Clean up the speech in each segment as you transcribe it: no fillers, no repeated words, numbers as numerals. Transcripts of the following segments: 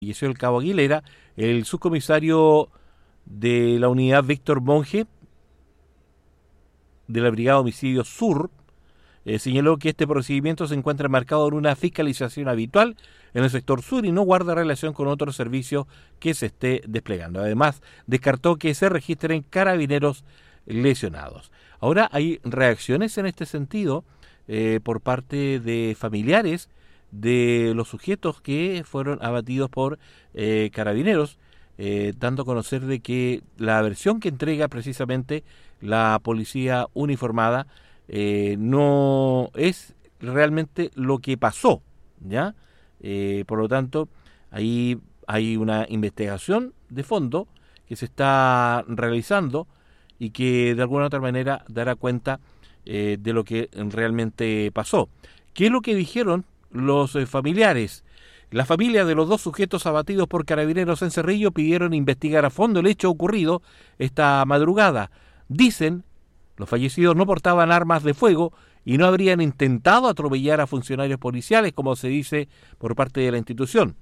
falleció el cabo Aguilera, el subcomisario de la unidad Víctor Monge, de la Brigada Homicidio Sur, señaló que este procedimiento se encuentra marcado en una fiscalización habitual en el sector sur y no guarda relación con otros servicios que se esté desplegando. Además, descartó que se registren carabineros lesionados. Ahora hay reacciones en este sentido por parte de familiares de los sujetos que fueron abatidos por carabineros, dando a conocer de que la versión que entrega precisamente la policía uniformada no es realmente lo que pasó, ¿ya? Por lo tanto, ahí hay una investigación de fondo que se está realizando y que de alguna u otra manera dará cuenta de lo que realmente pasó. ¿Qué es lo que dijeron los familiares? La familia de los dos sujetos abatidos por carabineros en Cerrillo pidieron investigar a fondo el hecho ocurrido esta madrugada. Dicen, los fallecidos no portaban armas de fuego y no habrían intentado atropellar a funcionarios policiales, como se dice por parte de la institución.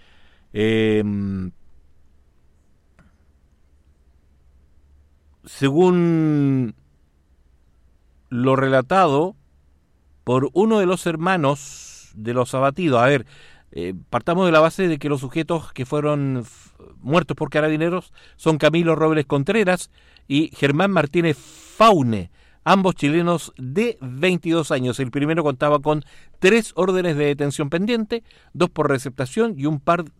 Según lo relatado por uno de los hermanos de los abatidos, partamos de la base de que los sujetos que fueron muertos por carabineros son Camilo Robles Contreras y Germán Martínez Faune, ambos chilenos de 22 años. El primero contaba con 3 órdenes de detención pendiente, 2 por receptación y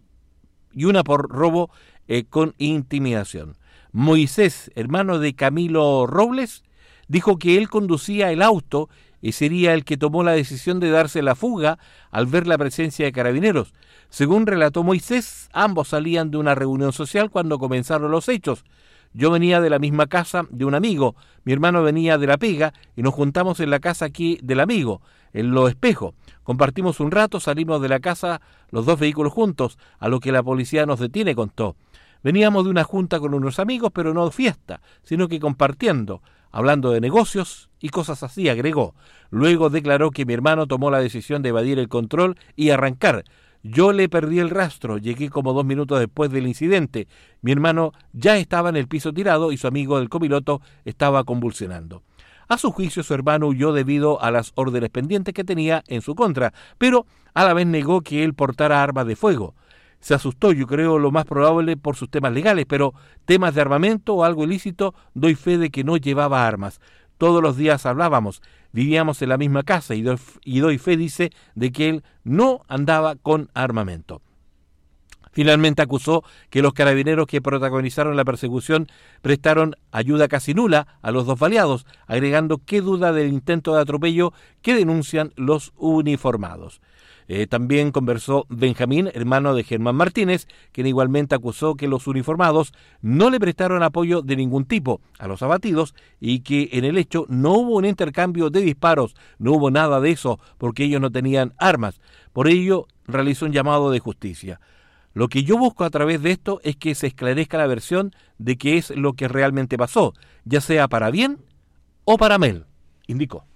una por robo con intimidación. Moisés, hermano de Camilo Robles, dijo que él conducía el auto y sería el que tomó la decisión de darse la fuga al ver la presencia de carabineros. Según relató Moisés, ambos salían de una reunión social cuando comenzaron los hechos. Yo venía de la misma casa de un amigo, mi hermano venía de la pega y nos juntamos en la casa aquí del amigo, en Los Espejos. Compartimos un rato, salimos de la casa los 2 vehículos juntos, a lo que la policía nos detiene, contó. Veníamos de una junta con unos amigos, pero no fiesta, sino que compartiendo, hablando de negocios y cosas así, agregó. Luego declaró que mi hermano tomó la decisión de evadir el control y arrancar. Yo le perdí el rastro, llegué como 2 minutos después del incidente. Mi hermano ya estaba en el piso tirado y su amigo del copiloto estaba convulsionando. A su juicio, su hermano huyó debido a las órdenes pendientes que tenía en su contra, pero a la vez negó que él portara armas de fuego. Se asustó, yo creo lo más probable por sus temas legales, pero temas de armamento o algo ilícito, doy fe de que no llevaba armas. Todos los días hablábamos, vivíamos en la misma casa y doy fe, dice, de que él no andaba con armamento. Finalmente acusó que los carabineros que protagonizaron la persecución prestaron ayuda casi nula a los 2 baleados, agregando que duda del intento de atropello que denuncian los uniformados. También conversó Benjamín, hermano de Germán Martínez, quien igualmente acusó que los uniformados no le prestaron apoyo de ningún tipo a los abatidos y que en el hecho no hubo un intercambio de disparos, no hubo nada de eso porque ellos no tenían armas. Por ello realizó un llamado de justicia. Lo que yo busco a través de esto es que se esclarezca la versión de qué es lo que realmente pasó, ya sea para bien o para mal, indicó.